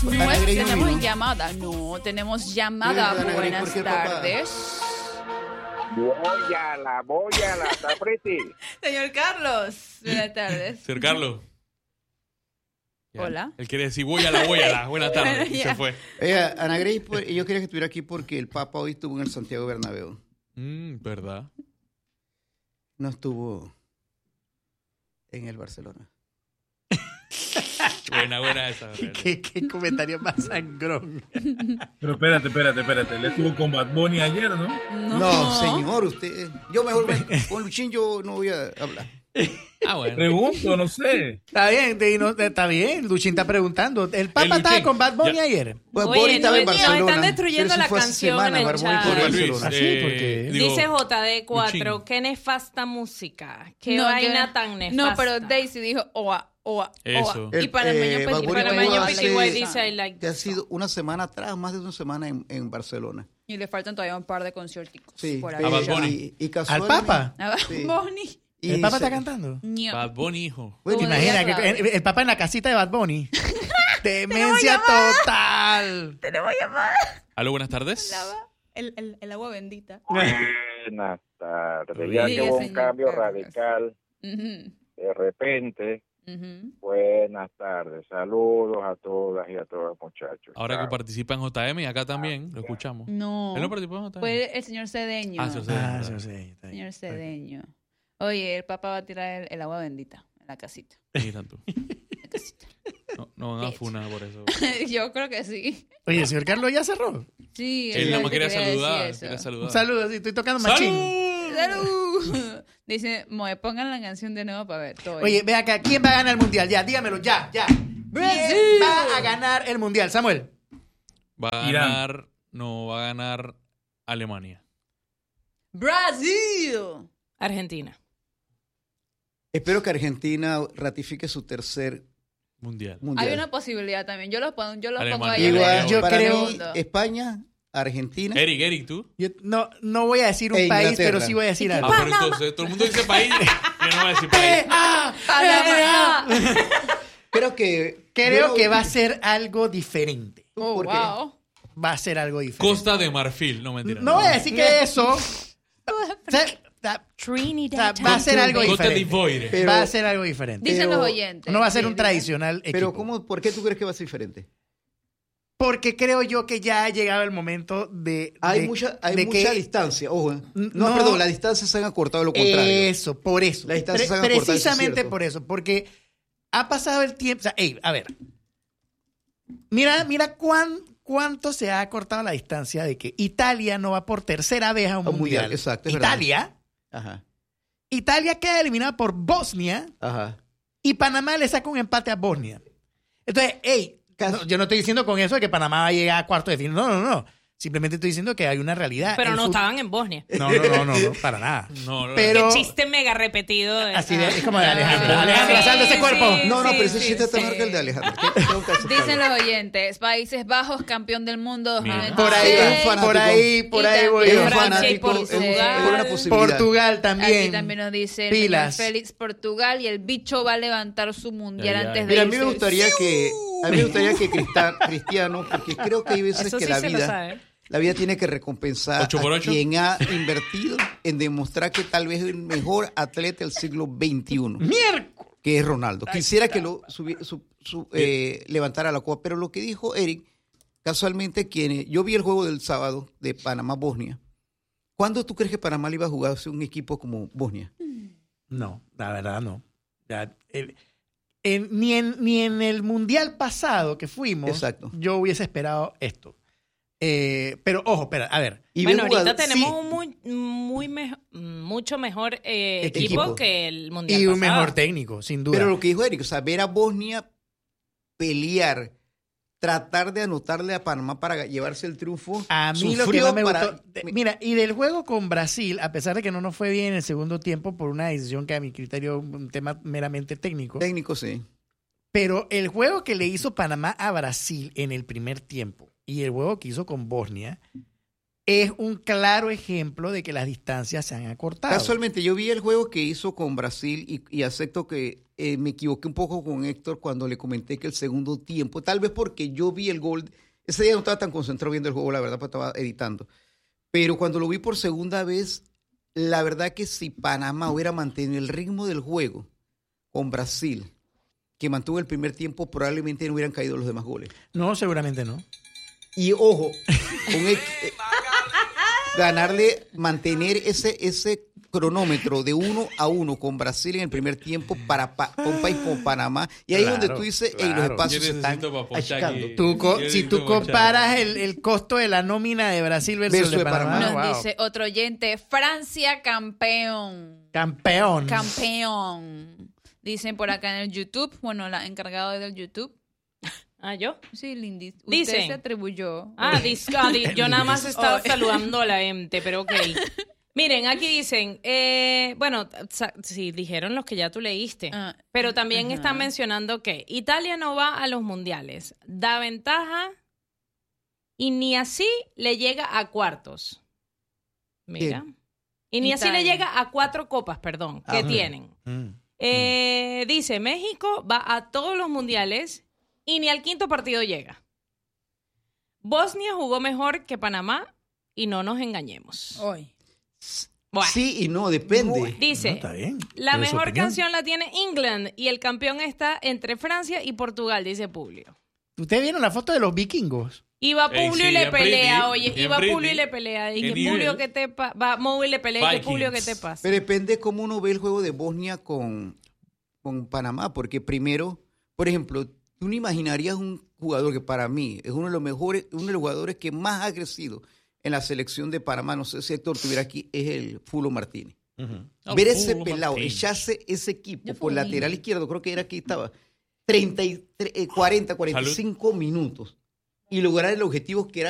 Tenemos llamada. No, tenemos llamada. Buenas tardes. Bóyala, está pretty. Señor Carlos, buenas tardes. Señor Carlos. Ya. Hola. Él quiere decir bóyala. Buenas tardes. Y se fue. Ana Grace, pues, yo quería que estuviera aquí porque el Papa hoy estuvo en el Santiago Bernabéu. ¿Verdad? No estuvo en el Barcelona. Buena esa. ¿Qué comentario más sangrón? Pero espérate. Él estuvo con Bad Bunny ayer, ¿no? No, señor, usted. Yo mejor con Luchín yo no voy a hablar. Bueno. Pregunto, no sé. Está bien, Luchín está preguntando. ¿El Papa estaba con Bad Bunny ayer? Pues Oye, Bonnie estaba en nos Barcelona. están destruyendo pero la eso fue hace canción semana, en el Bad Bunny chat. por Luis, Barcelona. porque- Dice JD4, Luchín. qué nefasta música. Qué No, vaina tan nefasta. No, pero Daisy dijo oa. Eso. Y panameño Bad Bunny panameño hace- Petit White dice I like que ha this sido una semana atrás, más de una semana en Barcelona. Y le faltan todavía un par de concierticos. Sí, por A ahí. Bad Bunny. y ¿Al casualmente- Papa? A Bad Sí. Bunny. Y ¿El Papa se- está cantando? No. Bad Bunny, hijo. Bueno, Como Imagina diría que Claudio. el Papa en la casita de Bad Bunny. Demencia total. Tenemos llamada. Aló, buenas tardes. El agua bendita. Buenas tardes. Ya Sí, que hubo un señor cambio Carlos. radical Ujú, de repente. ujú. Buenas tardes. Saludos a todas y a todos, muchachos. Ahora que Chao. participa en JM y acá también, lo escuchamos. No. Él no participó en JM. Fue el señor Cedeño. Sí, sí. Está bien. Señor Cedeño. Oye, el Papa va a tirar el agua bendita en la casita. Mira tú. En la casita. No van a funar por eso. Yo creo que sí. Oye, el señor Carlos ya cerró. Sí. Él nada más quería decir saludar. eso. Quería saludar. Un saludo, sí, estoy tocando machín. ¡Salud! Dice, Moe, pongan la canción de nuevo para ver. Todo Oye, ve acá, ¿quién va a ganar el mundial? Ya, dígamelo, ya. Brasil. ¿Quién va a ganar el mundial, Samuel? Va a Irán. ganar. No, va a ganar Alemania. Brasil. Argentina. Espero que Argentina ratifique su tercer Mundial. mundial. Hay una posibilidad también. Yo lo pongo Alemania. ahí. en Igual, el yo para creo- mí, España, Argentina. Eric, ¿tú? Yo no voy a decir un E país, Inglaterra. pero sí voy a decir algo. Pero entonces, todo el mundo dice país. Yo no voy a decir país. Panamá. Creo que Creo que va a ser algo diferente. Oh, ¿Por qué? wow. Va a ser algo diferente. Costa de Marfil. No, mentira. No voy a decir que eso. Trinidad. Va a ser algo Costa diferente. d'Ivoire. Pero- Va a ser algo diferente. Dicen Pero los oyentes. No va a ser Sí, un tradicional equipo. Pero ¿por qué tú crees que va a ser diferente? Porque creo yo que ya ha llegado el momento de... Hay de- mucha de que- distancia, ojo. No. No, perdón, las distancias se han acortado, lo contrario. Eso, por eso. Las distancias se han acortado, eso es Precisamente cierto. por eso. Porque ha pasado el tiempo... O sea, a ver. Mira cuánto se ha acortado la distancia de que Italia no va por tercera vez a un mundial. exacto, es verdad. Italia queda eliminada por Bosnia Ajá. y Panamá le saca un empate a Bosnia. Entonces, yo no estoy diciendo con eso de que Panamá va a llegar a cuarto de final. No. Simplemente estoy diciendo que hay una realidad. Pero El no fut- estaban en Bosnia. No, para nada. No. Pero Qué chiste mega repetido. así es como de Alejandra. Alejandra, sal de ese cuerpo. No, pero ese sí, chiste está sí. mejor que el de Alejandro. Tengo que aceptarlo. Dicen los oyentes, Países Bajos, campeón del mundo Mira. 2026. Por ahí voy. Es Y un también fanático, es Portugal. una posibilidad. Portugal también. Aquí también nos dice el Pilas. señor Félix Portugal y el bicho va a levantar su mundial Ay, ay. antes de Mira, a mí irse. me gustaría que Cristiano, porque creo que hay veces Eso que sí la se lo vida sabe. La vida tiene que recompensar 8 por a 8. quien ha invertido en demostrar que tal vez es el mejor atleta del siglo XXI, que es Ronaldo. Quisiera que lo levantara la copa, pero lo que dijo Eric, casualmente, yo vi el juego del sábado de Panamá-Bosnia. ¿Cuándo tú crees que Panamá le iba a jugar a un equipo como Bosnia? No, la verdad no. Ya, ni en el mundial pasado que fuimos, Exacto. yo hubiese esperado esto. Pero ojo, espera, a ver. Y Bueno, ve ahorita jugadores- tenemos sí, mucho mejor Equipo. equipo que el mundial Y un pasado. mejor técnico, sin duda. pero lo que dijo Eric, o sea, ver a Bosnia pelear, tratar de anotarle a Panamá para llevarse el triunfo. A mí lo que sufrió más me para- gustó... Mira, y del juego con Brasil, a pesar de que no nos fue bien en el segundo tiempo por una decisión que a mi criterio un tema meramente técnico, Técnico, sí. pero el juego que le hizo Panamá a Brasil en el primer tiempo y el juego que hizo con Bosnia, es un claro ejemplo de que las distancias se han acortado. Casualmente, yo vi el juego que hizo con Brasil y acepto que me equivoqué un poco con Héctor cuando le comenté que el segundo tiempo, tal vez porque yo vi el gol, ese día no estaba tan concentrado viendo el juego, la verdad, porque estaba editando. Pero cuando lo vi por segunda vez, la verdad que si Panamá hubiera mantenido el ritmo del juego con Brasil, que mantuvo el primer tiempo, probablemente no hubieran caído los demás goles. No, seguramente no. Y ojo, mantener ese cronómetro de 1-1 con Brasil en el primer tiempo para un país como Panamá. Y ahí es donde tú dices, claro. los espacios Yo se están necesito pa' pochar achicando. aquí. Si tú comparas el costo de la nómina de Brasil versus el de Panamá, Nos wow. dice otro oyente, Francia campeón. Campeón. Campeón. Dicen por acá en el YouTube, bueno, la encargada del YouTube. ¿Ah, yo? Sí, Lindy. Usted Dicen. se atribuyó. Yo nada más estaba saludando a la gente, pero ok. Miren, aquí dicen, sí, dijeron los que ya tú leíste, pero también están mencionando que Italia no va a los mundiales, da ventaja y ni así le llega a cuartos. Mira. Bien. Y ni así le Italia. llega a 4 copas, perdón, que tienen. Dice, México va a todos los mundiales y ni al 5.º partido llega. Bosnia jugó mejor que Panamá y no nos engañemos. Hoy. Bueno, Sí y no, depende. dice, No, está bien. la Pero es su mejor opinión. canción la tiene England y el campeón está entre Francia y Portugal, dice Publio. ¿Ustedes vieron la foto de los vikingos? Iba Ey, Publio sí, y le bien pelea, Britney, oye, bien iba Publio y Britney. le pelea. Y ¿Qué que nivel? Publio, ¿qué te pasa? Va Moe y le pelea y que Vikings. Publio, ¿qué te pasa? Pero depende cómo uno ve el juego de Bosnia con Panamá, porque primero, por ejemplo, tú no imaginarías un jugador que para mí es uno de los mejores, uno de los jugadores que más ha crecido en la selección de Panamá, no sé si Héctor estuviera aquí, es el Fulo Martínez. Ver ese pelado, echarse ese equipo Yo por fui. lateral izquierdo, creo que era aquí estaba, 40, 45 minutos y lograr el objetivo que era